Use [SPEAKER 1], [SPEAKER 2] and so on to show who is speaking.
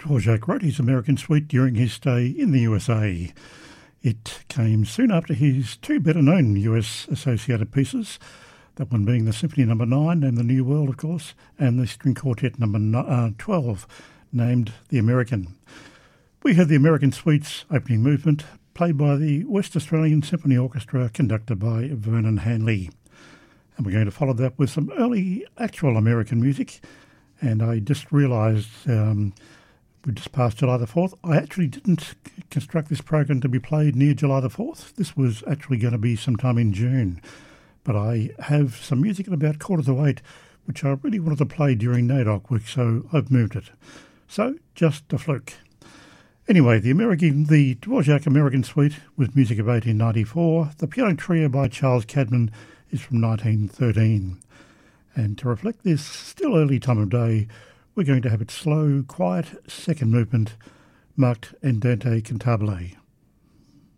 [SPEAKER 1] Dvorak wrote his American Suite during his stay in the USA. It came soon after his two better-known US associated pieces, that one being the Symphony No. 9 and the New World, of course, and the String Quartet No. 12, named The American. We had the American Suite's opening movement, played by the West Australian Symphony Orchestra, conducted by Vernon Hanley. And we're going to follow that with some early actual American music. And I just realised we just passed July the 4th. I actually didn't construct this program to be played near July the 4th. This was actually going to be sometime in June. But I have some music at about 7:45, which I really wanted to play during NAIDOC week, so I've moved it. So, just a fluke. Anyway, the Dvorak American Suite was music of 1894. The piano trio by Charles Cadman is from 1913. And to reflect this still early time of day, we're going to have its slow, quiet second movement marked Andante Cantabile.